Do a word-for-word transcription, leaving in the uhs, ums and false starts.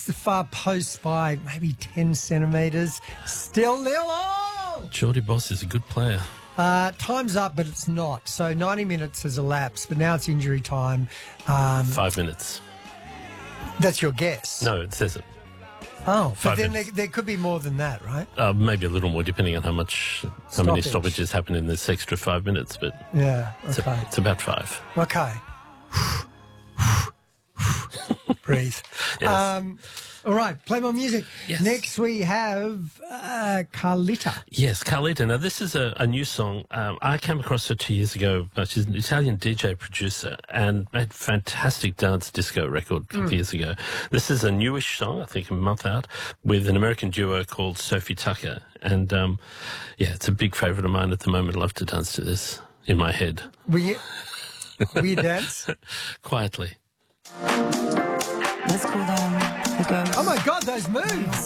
the far post by maybe ten centimetres. Still nil all. Geordie Boss is a good player. Uh, time's up, but it's not. So ninety minutes has elapsed, but now it's injury time. Um, Five minutes. that's your guess. No, it says it. Oh, but Five then there, minutes. there could be more than that, right? Uh, maybe a little more, depending on how much, how many Stoppage. stoppages happen in this extra five minutes. But Yeah, it's, okay. it's about five. Okay. Breathe. Yes. Um, all right, play more music. Yes. Next we have uh, Carlita. Yes, Carlita. Now, this is a, a new song. Um, I came across her two years ago. Uh, she's an Italian D J producer and made a fantastic dance disco record a couple of years ago. This is a newish song, I think a month out, with an American duo called Sophie Tucker. And, um, yeah, it's a big favourite of mine at the moment. I love to dance to this in my head. Will you, will you dance? Quietly. Let's call them the ghosts. Oh, my God, those moves.